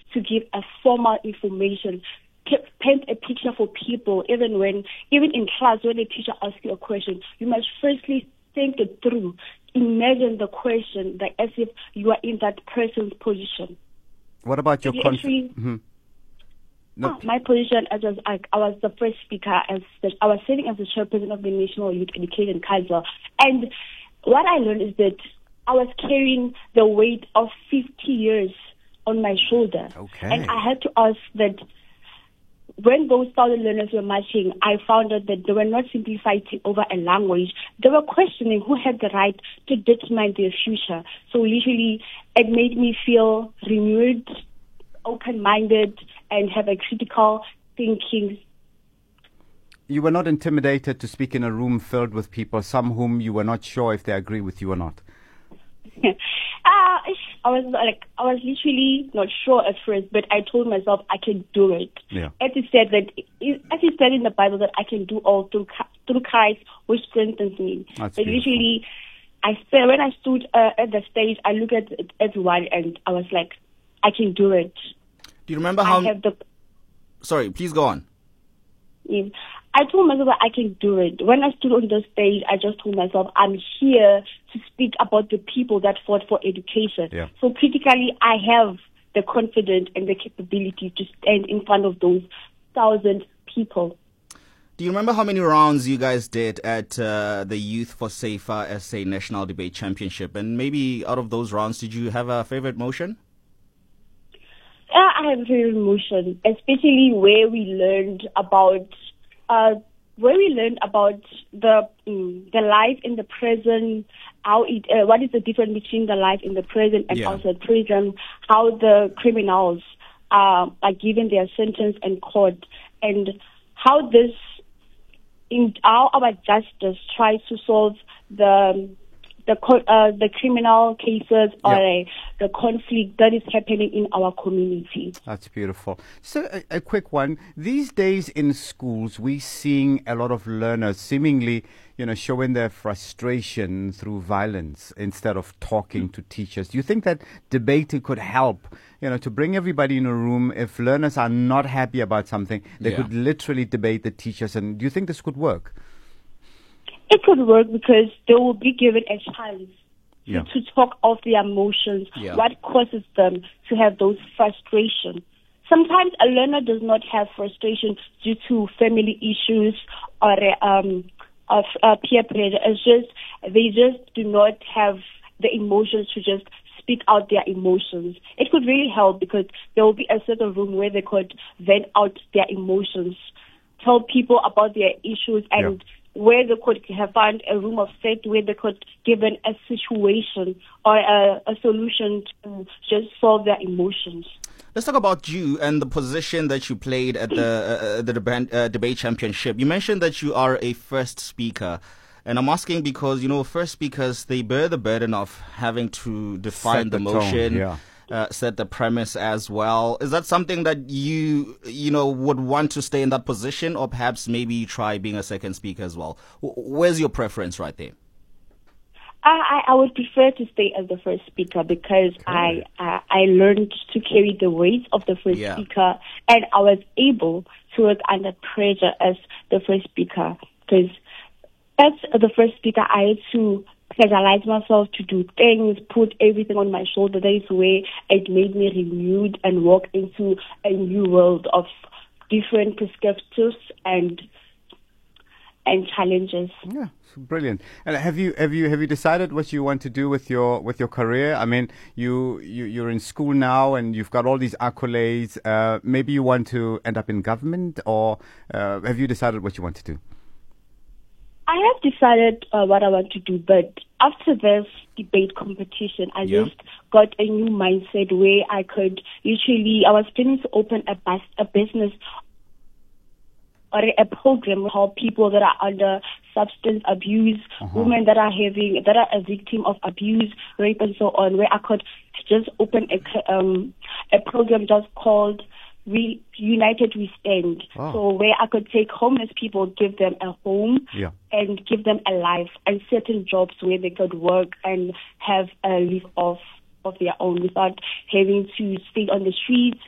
to give a formal information, paint a picture for people. Even in class, when the teacher asks you a question, you must firstly think it through. Imagine the question like as if you are in that person's position. What about your my position as I was the first speaker. I was serving as the chairperson of the National Youth Education Council, and what I learned is that I was carrying the weight of 50 years on my shoulder, and I had to ask that. When those 1,000 learners were marching, I found out that they were not simply fighting over a language. They were questioning who had the right to determine their future. So literally, it made me feel renewed, open-minded, and have a critical thinking. You were not intimidated to speak in a room filled with people, some whom you were not sure if they agree with you or not? I was literally not sure at first, but I told myself I can do it. Yeah. As it said in the Bible that I can do all through Christ, which strengthens me. That's but literally, when I stood at the stage, I looked at everyone and I was like, I can do it. Do you remember how? Sorry, please go on. Yeah. I told myself that I can do it. When I stood on the stage, I just told myself, I'm here to speak about the people that fought for education. Yeah. So critically, I have the confidence and the capability to stand in front of those 1,000 people. Do you remember how many rounds you guys did at the Youth for Safer SA National Debate Championship? And maybe out of those rounds, did you have a favorite motion? I have a favorite motion, especially where we learned about the life in the prison, what is the difference between the life in the prison and also prison, how the criminals are given their sentence in court, and how our justice tries to solve the criminal cases or the conflict that is happening in our community. That's beautiful. So a quick one. These days in schools, we're seeing a lot of learners seemingly, showing their frustration through violence instead of talking to teachers. Do you think that debating could help, to bring everybody in a room? If learners are not happy about something, they could literally debate the teachers. And do you think this could work? It could work because they will be given a chance to talk of their emotions, what causes them to have those frustrations. Sometimes a learner does not have frustration due to family issues or peer pressure. It's just they just do not have the emotions to just speak out their emotions. It could really help because there will be a certain room where they could vent out their emotions, tell people about their issues, and where they could have found a room of safety where they could given a situation or a solution to just solve their emotions. Let's talk about you and the position that you played at the debate championship. You mentioned that you are a first speaker. And I'm asking because, first speakers, they bear the burden of having to define the motion, set the premise as well. Is that something that you would want to stay in that position, or perhaps maybe try being a second speaker as well? Where's your preference right there? I would prefer to stay as the first speaker because I learned to carry the weight of the first speaker, and I was able to work under pressure as the first speaker because as the first speaker, I had to pressurize myself to do things, put everything on my shoulder. That is where it made me renewed and walk into a new world of different perspectives and challenges. Yeah, brilliant. And have you decided what you want to do with your career? I mean, you're in school now and you've got all these accolades. Maybe you want to end up in government, or have you decided what you want to do? I have decided what I want to do, but after this debate competition, I just got a new mindset where I could I was planning to open a business or a program to help people that are under substance abuse, women that are a victim of abuse, rape, and so on, where I could just open a program just called United We Stand. So where I could take homeless people, give them a home and give them a life, and certain jobs where they could work and have a live of their own without having to stay on the streets